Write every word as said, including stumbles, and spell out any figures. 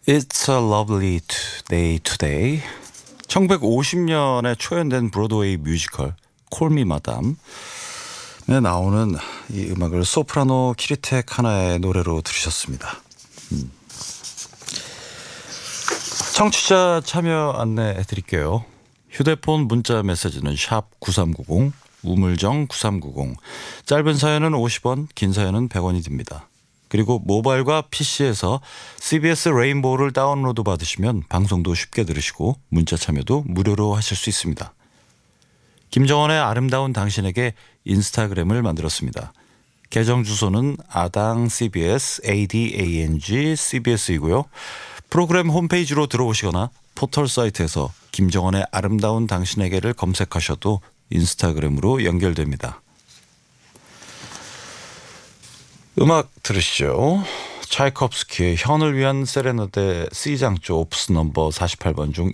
It's a lovely day today. 천구백오십 년에 초연된 브로드웨이 뮤지컬 콜미 마담에 나오는 이 음악을 소프라노 키리텍 하나의 노래로 들으셨습니다. 음. 청취자 참여 안내해 드릴게요. 휴대폰 문자 메시지는 샵 구삼구공, 우물정 구삼구공, 짧은 사연은 오십 원, 긴 사연은 백 원이 듭니다. 그리고 모바일과 피시에서 씨비에스 레인보우를 다운로드 받으시면 방송도 쉽게 들으시고 문자 참여도 무료로 하실 수 있습니다. 김정원의 아름다운 당신에게 인스타그램을 만들었습니다. 계정 주소는 아당 씨비에스, 에이디에이엔지 씨비에스이고요. 프로그램 홈페이지로 들어오시거나 포털 사이트에서 김정원의 아름다운 당신에게를 검색하셔도 인스타그램으로 연결됩니다. 음악 들으시죠. 차이콥스키의 현을 위한 세레나데 C장조 오프스 넘버 사십팔 번 중